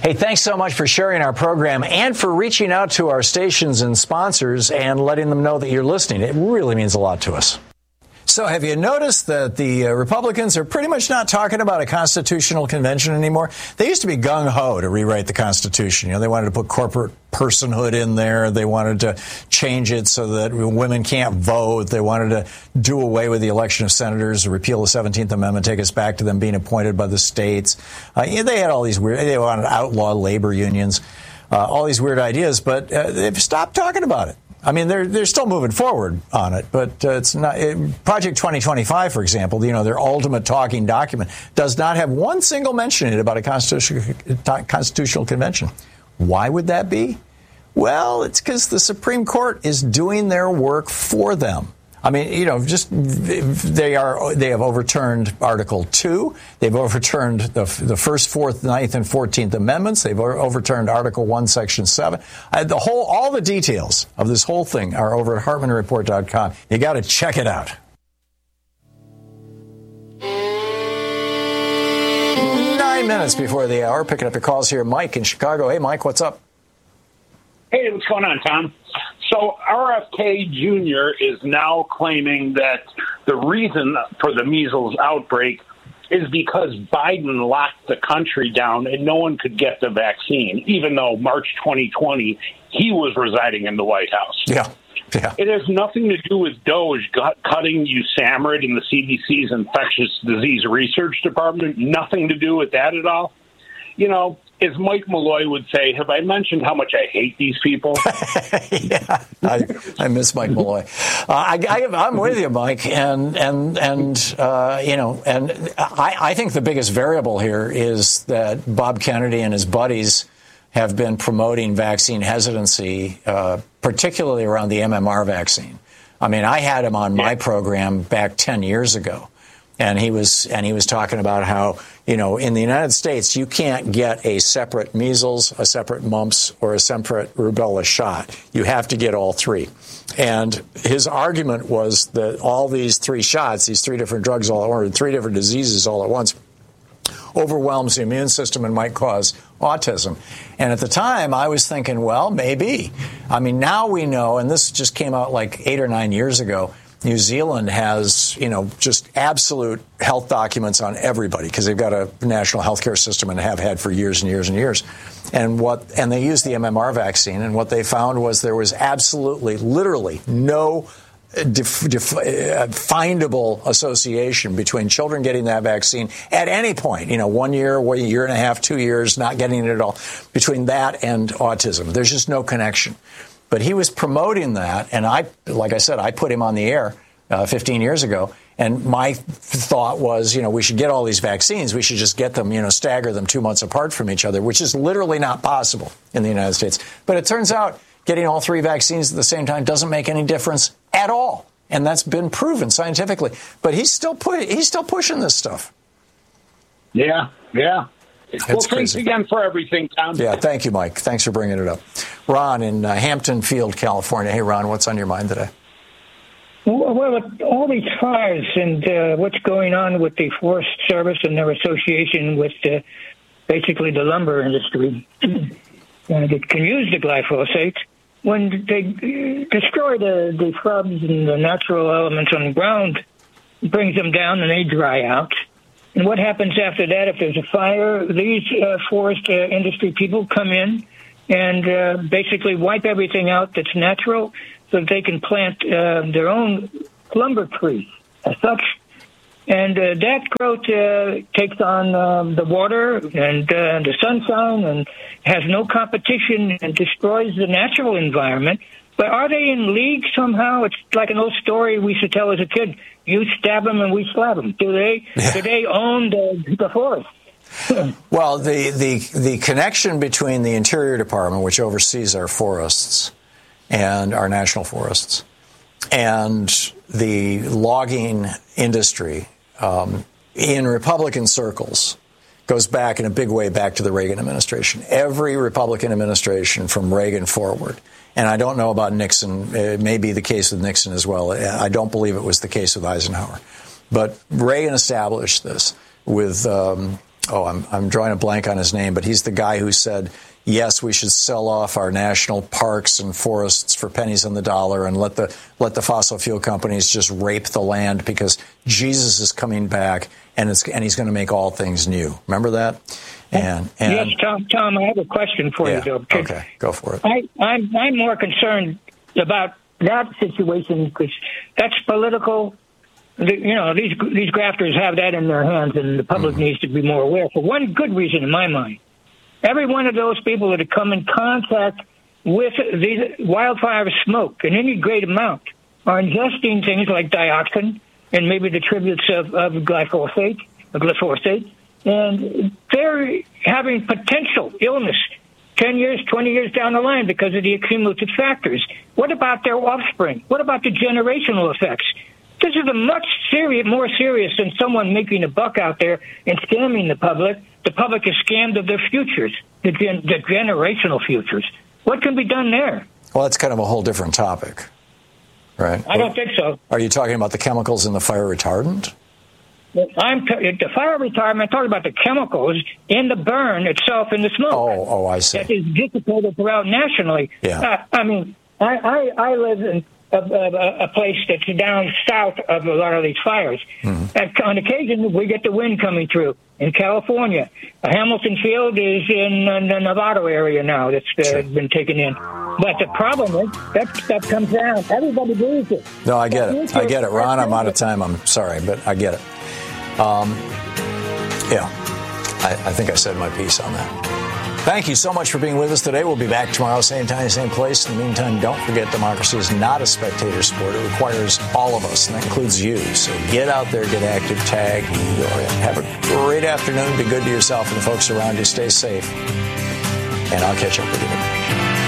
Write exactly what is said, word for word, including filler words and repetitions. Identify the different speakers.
Speaker 1: Hey, thanks so much for sharing our program and for reaching out to our stations and sponsors and letting them know that you're listening. It really means a lot to us. So have you noticed that the uh, Republicans are pretty much not talking about a constitutional convention anymore? They used to be gung-ho to rewrite the Constitution. You know, they wanted to put corporate personhood in there. They wanted to change it so that women can't vote. They wanted to do away with the election of senators, repeal the seventeenth Amendment, take us back to them being appointed by the states. Uh, yeah, they had all these weird, they wanted to outlaw labor unions, uh, all these weird ideas, but uh, they've stopped talking about it. I mean, they're they're still moving forward on it, but uh, it's not. It, Project twenty twenty-five, for example, you know, their ultimate talking document does not have one single mention in it about a constitutional constitutional convention. Why would that be? Well, it's because the Supreme Court is doing their work for them. I mean, you know, just they are they have overturned Article two. They've overturned the the first, fourth, ninth, and fourteenth Amendments. They've overturned Article one, Section seven. Uh, the whole, all the details of this whole thing are over at Hartmann Report dot com. You got to check it out. Nine minutes before the hour, picking up your calls here. Mike in Chicago. Hey, Mike, what's up?
Speaker 2: Hey, what's going on, Tom? So R F K Junior is now claiming that the reason for the measles outbreak is because Biden locked the country down and no one could get the vaccine, even though March twenty twenty, he was residing in the White House.
Speaker 1: Yeah, yeah.
Speaker 2: It has nothing to do with DOGE cutting USAMRIID in the C D C's Infectious Disease Research Department. Nothing to do with that at all. You know, as Mike Malloy would say, have I mentioned how much I hate these people?
Speaker 1: yeah, I, I miss Mike Malloy. Uh, I, I, I'm with you, Mike, and and and uh, you know, and I, I think the biggest variable here is that Bob Kennedy and his buddies have been promoting vaccine hesitancy, uh, particularly around the M M R vaccine. I mean, I had him on my program back ten years ago. And he was and he was talking about how, you know, in the United States, you can't get a separate measles, a separate mumps, or a separate rubella shot. You have to get all three. And his argument was that all these three shots, these three different drugs all at once, three different diseases all at once, overwhelms the immune system and might cause autism. And at the time, I was thinking, well, maybe. I mean, now we know, and this just came out like eight or nine years ago, New Zealand has, you know, just absolute health documents on everybody because they've got a national healthcare system and have had for years and years and years. And what and they used the M M R vaccine, and what they found was there was absolutely, literally no def, def, uh, findable association between children getting that vaccine at any point, you know, one year, a year and a half, two years, not getting it at all, between that and autism. There's just no connection. But he was promoting that, and I, like I said, I put him on the air uh, fifteen years ago, and my thought was, you know, we should get all these vaccines. We should just get them, you know, stagger them two months apart from each other, which is literally not possible in the United States. But it turns out getting all three vaccines at the same time doesn't make any difference at all, and that's been proven scientifically. But he's still pu- he's still pushing this stuff.
Speaker 2: Yeah, yeah.
Speaker 1: It's
Speaker 2: well, thanks
Speaker 1: crazy.
Speaker 2: again for everything, Tom.
Speaker 1: Yeah, thank you, Mike. Thanks for bringing it up. Ron in uh, Hampton Field, California. Hey, Ron, what's on your mind today?
Speaker 3: Well, all these fires and uh, what's going on with the Forest Service and their association with uh, basically the lumber industry uh, that can use the glyphosate, when they destroy the, the shrubs and the natural elements on the ground, it brings them down and they dry out. And what happens after that? If there's a fire, these uh, forest uh, industry people come in and uh, basically wipe everything out that's natural so that they can plant uh, their own lumber trees as such. And uh, that growth uh, takes on um, the water and uh, the sunshine and has no competition and destroys the natural environment. But are they in league somehow? It's like an old story we used to tell as a kid. You stab them and we slap them. Do they? Yeah. Do they own the, the forest?
Speaker 1: Well, the, the the connection between the Interior Department, which oversees our forests and our national forests, and the logging industry um, in Republican circles goes back in a big way back to the Reagan administration. Every Republican administration from Reagan forward. And I don't know about Nixon. It may be the case with Nixon as well. I don't believe it was the case with Eisenhower. But Reagan established this with um, oh, I'm I'm drawing a blank on his name, but he's the guy who said, yes, we should sell off our national parks and forests for pennies on the dollar and let the let the fossil fuel companies just rape the land because Jesus is coming back and it's and he's going to make all things new. Remember that? And, and
Speaker 3: yes, Tom. Tom, I have a question for
Speaker 1: yeah,
Speaker 3: you, though.
Speaker 1: Okay, go for it.
Speaker 3: I, I'm I'm more concerned about that situation because that's political. You know, these these grafters have that in their hands, and the public mm-hmm. needs to be more aware. For one good reason, in my mind. Every one of those people that have come in contact with these wildfire smoke in any great amount are ingesting things like dioxin and maybe the tributes of, of glyphosate, of glyphosate, and they're having potential illness ten years, twenty years down the line because of the accumulative factors. What about their offspring? What about the generational effects? This is a much serious, more serious than someone making a buck out there and scamming the public. The public is scammed of their futures, the, gen- the generational futures. What can be done there?
Speaker 1: Well, that's kind of a whole different topic, right?
Speaker 3: I don't think so.
Speaker 1: Are you talking about the chemicals in the fire retardant?
Speaker 3: I'm t- the fire retardant. I'm talking about the chemicals in the burn itself in the smoke.
Speaker 1: Oh, oh, I see.
Speaker 3: That is dissipated throughout nationally.
Speaker 1: Yeah.
Speaker 3: Uh, I mean, I, I, I live in a, a, a place that's down south of a lot of these fires. Mm-hmm. And on occasion, we get the wind coming through. In California, Hamilton Field is in the Nevada area now. That's uh, sure. been taken in. But the problem is that stuff comes down. Everybody believes it.
Speaker 1: No, I get it. I get it. Ron, I'm out of time. I'm sorry, but I get it. Um, yeah, I, I think I said my piece on that. Thank you so much for being with us today. We'll be back tomorrow, same time, same place. In the meantime, don't forget democracy is not a spectator sport. It requires all of us, and that includes you. So get out there, get active, tag, have a great afternoon. Be good to yourself and the folks around you. Stay safe, and I'll catch up with you tomorrow.